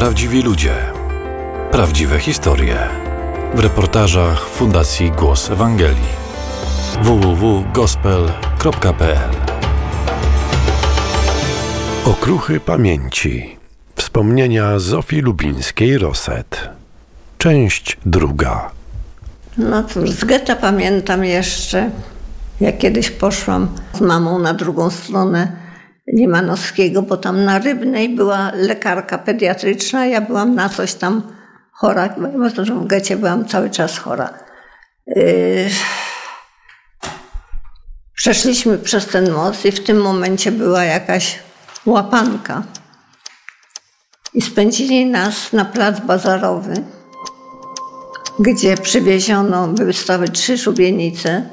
Prawdziwi ludzie. Prawdziwe historie. W reportażach Fundacji Głos Ewangelii. www.gospel.pl. Okruchy pamięci. Wspomnienia Zofii Lubińskiej-Roset. Część druga. No cóż, z getta pamiętam jeszcze, jak kiedyś poszłam z mamą na drugą stronę Limanowskiego, bo tam na Rybnej była lekarka pediatryczna, ja byłam na coś tam chora, bo w getcie byłam cały czas chora. Przeszliśmy przez ten most i w tym momencie była jakaś łapanka i spędzili nas na plac bazarowy, gdzie przywieziono, były stały 3 szubienice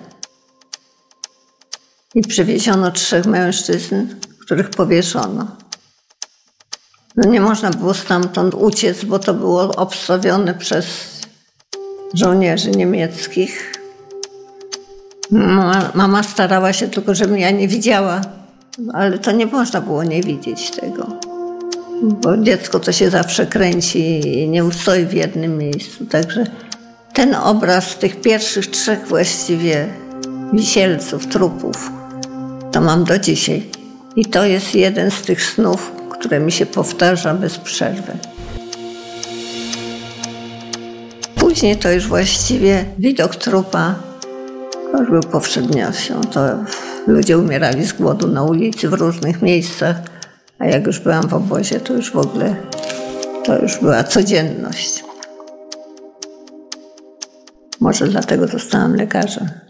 i przywieziono 3 mężczyzn, których powieszono. No nie można było stamtąd uciec, bo to było obstawione przez żołnierzy niemieckich. Mama starała się tylko, żebym ja nie widziała, ale to nie można było nie widzieć tego. Bo dziecko to się zawsze kręci i nie ustoi w jednym miejscu. Także ten obraz tych pierwszych 3 właściwie wisielców, trupów, to mam do dzisiaj. I to jest jeden z tych snów, które mi się powtarza bez przerwy. Później to już właściwie widok trupa, to już był powszedniością. To ludzie umierali z głodu na ulicy w różnych miejscach, a jak już byłam w obozie, to już w ogóle to już była codzienność. Może dlatego zostałam lekarzem.